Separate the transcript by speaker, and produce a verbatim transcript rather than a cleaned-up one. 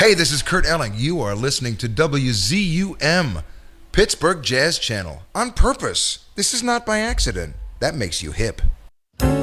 Speaker 1: Hey, this is Kurt Elling. You are listening to W Z U M, Pittsburgh Jazz Channel. On purpose. This is not by accident. That makes you hip.